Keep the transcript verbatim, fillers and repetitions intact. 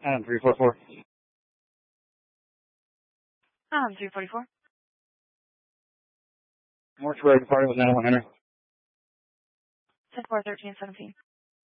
Adam three four four. Adam three forty-four. Mortuary party with nine one hundred. ten four thirteen seventeen.